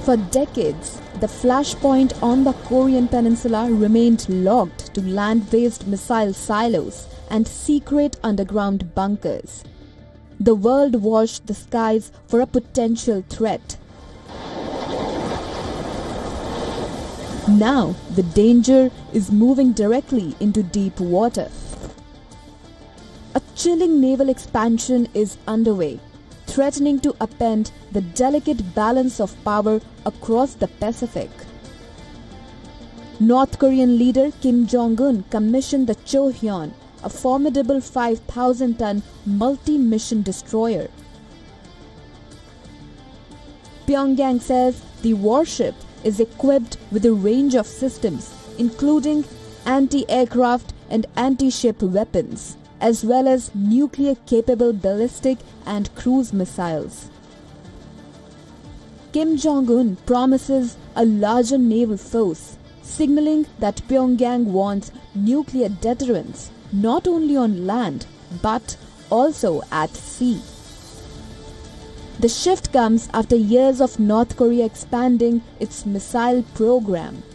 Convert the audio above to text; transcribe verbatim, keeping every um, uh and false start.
For decades, the flashpoint on the Korean peninsula remained locked to land-based missile silos and secret underground bunkers. The world watched the skies for a potential threat. Now, the danger is moving directly into deep water. A chilling naval expansion is underway, threatening to upend the delicate balance of power across the Pacific. North Korean leader Kim Jong-un commissioned the Chohyeon, a formidable five thousand ton multi-mission destroyer. Pyongyang says the warship is equipped with a range of systems, including anti-aircraft and anti-ship weapons, as well as nuclear-capable ballistic and cruise missiles. Kim Jong-un promises a larger naval force, signaling that Pyongyang wants nuclear deterrence not only on land but also at sea. The shift comes after years of North Korea expanding its missile program.